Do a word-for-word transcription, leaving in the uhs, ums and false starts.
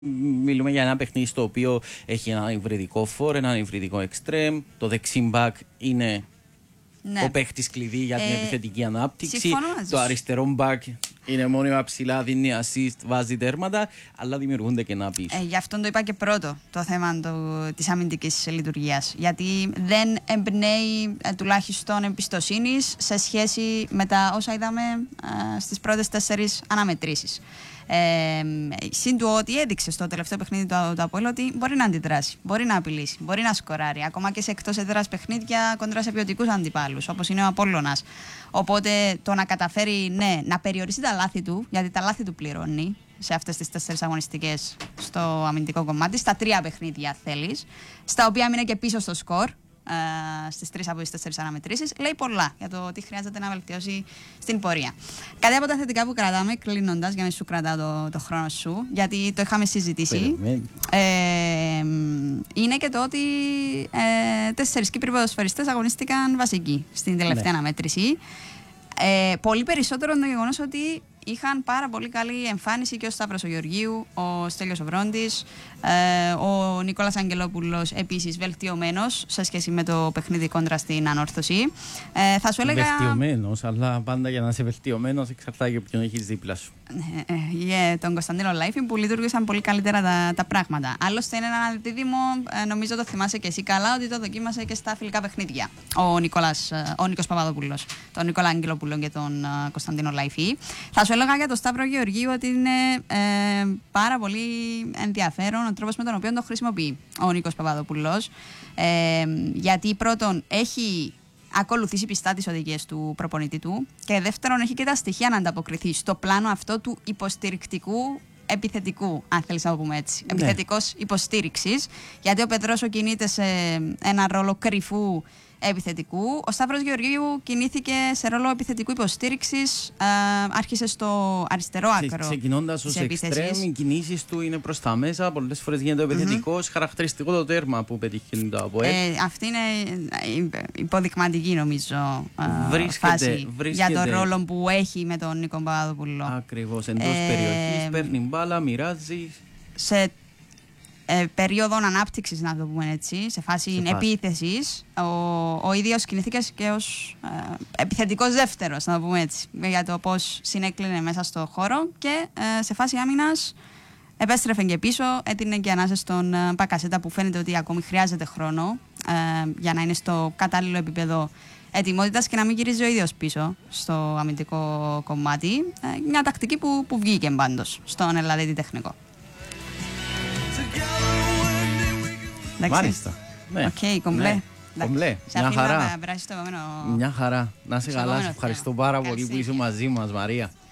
Μιλούμε για ένα παιχνίδι στο οποίο έχει ένα υβριδικό φόρ, ένα υβριδικό εξτρέμ. Το δεξί μπακ είναι ναι. ο παίχτης κλειδί για την ε, επιθετική ανάπτυξη. Το αριστερό μπακ είναι μόνιμα ψηλά, δίνει assist, βάζει τέρματα, αλλά δημιουργούνται κενά πίσω. Ε, γι' αυτό το είπα και πρώτο το θέμα το, της αμυντικής λειτουργίας. Γιατί δεν εμπνέει ε, τουλάχιστον εμπιστοσύνης σε σχέση με τα όσα είδαμε ε, στις πρώτες τέσσερις αναμετρήσεις. Ε, συν του ότι έδειξε στο τελευταίο παιχνίδι του ΑΠΟΕΛ ότι μπορεί να αντιδράσει, μπορεί να απειλήσει, μπορεί να σκοράρει, ακόμα και σε εκτός έδρας παιχνίδια κοντρά σε ποιοτικούς αντιπάλους, όπως είναι ο Απόλλωνας. Οπότε το να καταφέρει ναι, να περιορίσει τα λάθη του, γιατί τα λάθη του πληρώνει σε αυτές τις τέσσερις αγωνιστικές στο αμυντικό κομμάτι, στα τρία παιχνίδια θέλεις, στα οποία μείνε και πίσω στο σκορ. Στις τρεις από τις τέσσερις αναμετρήσεις, λέει πολλά για το τι χρειάζεται να βελτιώσει στην πορεία. Κάτι από τα θετικά που κρατάμε, κλείνοντας, για να μην σου κρατάω το, το χρόνο σου, γιατί το είχαμε συζητήσει, ε, είναι και το ότι ε, τέσσερις Κύπροι ποδοσφαιριστές αγωνίστηκαν βασικοί στην τελευταία ναι. αναμέτρηση. Ε, πολύ περισσότερο το γεγονός ότι είχαν πάρα πολύ καλή εμφάνιση και ο Σταύρος ο Γεωργίου, ο Στέλιος ο Βρόντης, ε, ο Νικόλας Αγγελόπουλος επίσης βελτιωμένος σε σχέση με το παιχνίδι κόντρα στην Ανόρθωση. Ε, θα σου έλεγα... Βελτιωμένος, αλλά πάντα για να είσαι βελτιωμένος εξαρτάται και ποιον έχεις δίπλα σου. Ε, ε, yeah, τον Κωνσταντίνο Λάιφη που λειτουργήσαν πολύ καλύτερα τα, τα πράγματα. Άλλωστε είναι ένα αντίδημο, ε, νομίζω το θυμάσαι και εσύ καλά, ότι το δοκίμασε και στα φιλικά παιχνίδια ο, Νικόλας, ο Νίκος Παπαδόπουλος, τον Νικόλα Αγγελόπουλο και τον uh, Κωνσταντίνο Λάιφη. Θα σου έλεγα για τον Σταύρο Γεωργίου ότι είναι ε, πάρα πολύ ενδιαφέρον ο τρόπος με τον οποίο το χρησιμοποιεί ο Νίκος Παπαδόπουλος. Ε, γιατί πρώτον έχει ακολουθήσει πιστά τις οδηγίες του προπονητή του και δεύτερον έχει και τα στοιχεία να ανταποκριθεί στο πλάνο αυτό του υποστηρικτικού επιθετικού, αν θέλεις να το πούμε έτσι, ναι. επιθετικός υποστήριξης, γιατί ο Πεδρόσο κινείται σε ένα ρόλο κρυφού επιθετικού. Ο Σταύρος Γεωργίου κινήθηκε σε ρόλο επιθετικού υποστήριξης, ε, άρχισε στο αριστερό άκρο. Ξεκινώντας ως εξτρέμ, οι κινήσεις του είναι προς τα μέσα, πολλές φορές γίνεται επιθετικός, mm-hmm. χαρακτηριστικό το τέρμα που πετύχει το ΑΠΟΕΛ. Ε, αυτή είναι υποδειγματική νομίζω βρίσκεται, φάση βρίσκεται, για τον ρόλο που έχει με τον Νίκο Παπαδόπουλο. Ακριβώς, εντός ε, περιοχής, παίρνει μπάλα, μοιράζει. Σε Ε, περίοδο ανάπτυξης, να το πούμε έτσι, σε φάση, σε φάση. επίθεσης, ο, ο ίδιος κινηθήκε και ως ε, επιθετικός δεύτερος, να το πούμε έτσι, για το πώς συνέκλεινε μέσα στο χώρο και ε, σε φάση άμυνας επέστρεφε και πίσω, έτεινε και ανάσα στον ε, Πακασέτα που φαίνεται ότι ακόμη χρειάζεται χρόνο ε, για να είναι στο κατάλληλο επίπεδο ετοιμότητας και να μην γυρίζει ο ίδιος πίσω στο αμυντικό κομμάτι. Ε, μια τακτική που, που βγήκε πάντως στον Ελλαδίτη τεχνικό. Μάλιστα. Ναι. Οκ, okay, κομπλέ. Ναι. Κομπλέ. Μια χαρά. Να Μια χαρά. Να είσαι καλά. Σε ευχαριστώ πάρα πολύ που είσαι μαζί μας, Μαρία.